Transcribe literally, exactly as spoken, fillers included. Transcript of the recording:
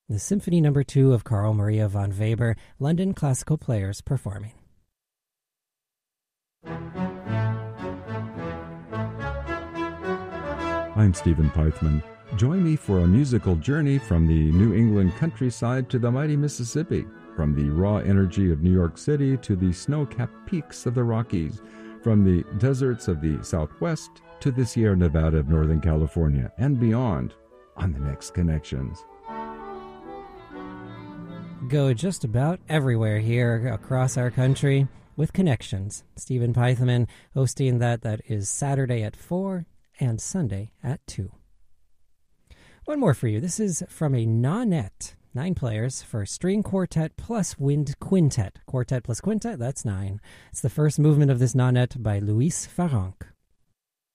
The Symphony Number two of Carl Maria von Weber, London Classical Players performing. I'm Stephen Pythman. Join me for a musical journey from the New England countryside to the mighty Mississippi, from the raw energy of New York City to the snow-capped peaks of the Rockies, from the deserts of the Southwest to the Sierra Nevada of Northern California and beyond on the next Connections. Go just about everywhere here across our country with Connections. Stephen Pythman hosting that. That is Saturday at four and Sunday at two. One more for you. This is from a nonette. Nine players for string quartet plus wind quintet. Quartet plus quintet, that's nine. It's the first movement of this nonette by Luis Farranc.